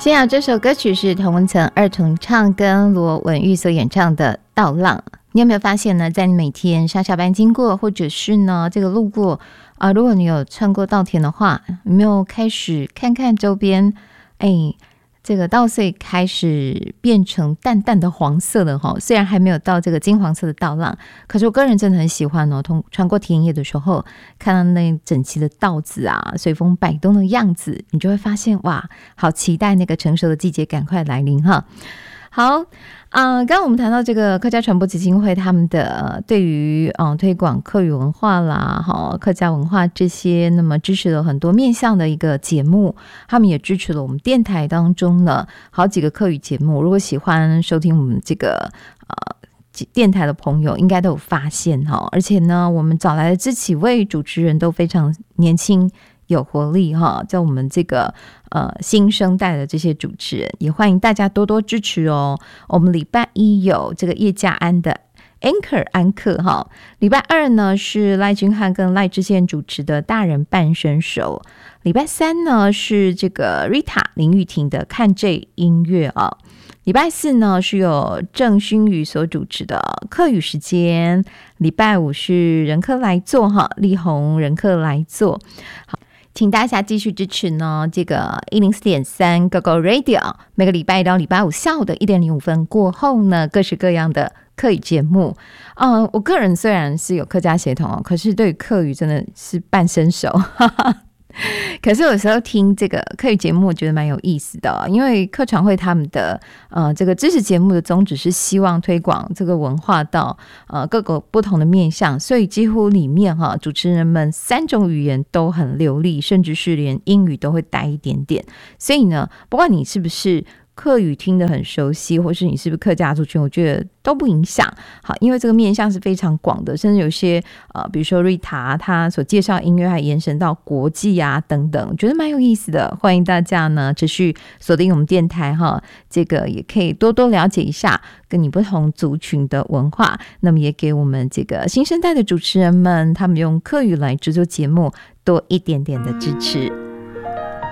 先啊，这首歌曲是童文层二重唱跟罗文玉所演唱的《稻浪》。你有没有发现呢？在你每天上下班经过，或者是呢这个路过如果你有穿过稻田的话，有没有开始看看周边？这个稻穗开始变成淡淡的黄色了哈，虽然还没有到这个金黄色的稻浪，可是我个人真的很喜欢哦。穿过田野的时候，看到那整齐的稻子啊，随风摆动的样子，你就会发现哇，好期待那个成熟的季节赶快来临哈。好，刚刚我们谈到这个客家传播基金会他们的对于推广客语文化啦，客家文化这些，那么支持了很多面向的一个节目，他们也支持了我们电台当中呢好几个客语节目。如果喜欢收听我们这个电台的朋友应该都有发现而且呢我们找来的这几位主持人都非常年轻有活力在我们这个新生代的这些主持人，也欢迎大家多多支持哦。我们礼拜一有这个叶家安的 Anchor 安克礼拜二呢是赖君汉跟赖之宪主持的大人半生熟，礼拜三呢是这个 Rita 林玉婷的看这音乐礼拜四呢是有郑勋宇所主持的客语时间，礼拜五是人客来做力宏人客来做。好，请大家继续支持呢这个 104.3 Go Go Radio， 每个礼拜一到礼拜五下午的1点05分过后呢，各式各样的客语节目。我个人虽然是有客家血统可是对客语真的是半生熟可是有时候听这个客语节目我觉得蛮有意思的因为客传会他们的这个支持节目的宗旨是希望推广这个文化到各个不同的面向，所以几乎里面主持人们3种语言都很流利，甚至是连英语都会带一点点。所以呢不管你是不是客语听得很熟悉，或是你是不是客家族群，我觉得都不影响。好，因为这个面向是非常广的，甚至有些比如说瑞塔他所介绍音乐还延伸到国际啊等等，我觉得蛮有意思的。欢迎大家呢持续锁定我们电台这个也可以多多了解一下跟你不同族群的文化，那么也给我们这个新生代的主持人们他们用客语来制作节目多一点点的支持。